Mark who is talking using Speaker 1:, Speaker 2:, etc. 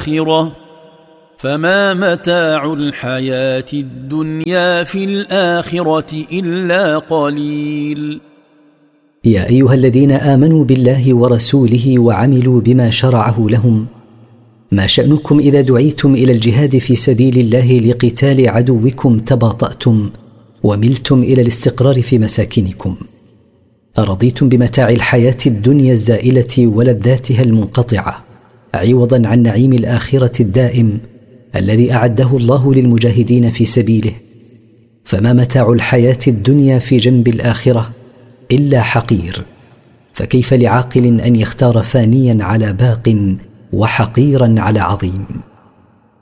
Speaker 1: الآخرة فما متاع الحياة الدنيا في الآخرة إلا قليل.
Speaker 2: يا أيها الذين آمنوا بالله ورسوله وعملوا بما شرعه لهم، ما شأنكم إذا دعيتم إلى الجهاد في سبيل الله لقتال عدوكم تباطأتم وملتم إلى الاستقرار في مساكنكم؟ أرضيتم بمتاع الحياة الدنيا الزائلة ولذاتها المنقطعة عوضا عن نعيم الآخرة الدائم الذي أعده الله للمجاهدين في سبيله؟ فما متاع الحياة الدنيا في جنب الآخرة إلا حقير، فكيف لعاقل أن يختار فانيا على باق وحقيرا على عظيم؟